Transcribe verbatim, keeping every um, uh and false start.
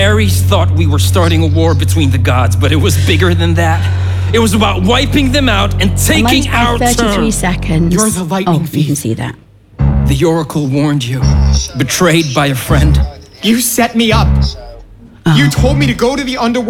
Ares thought we were starting a war between the gods, but it was bigger than that. It was about wiping them out and taking our turn. thirty-three seconds. You're the lightning Oh, thief. you can see that. The Oracle warned you. Betrayed by a friend. You set me up. You told me to go to the underworld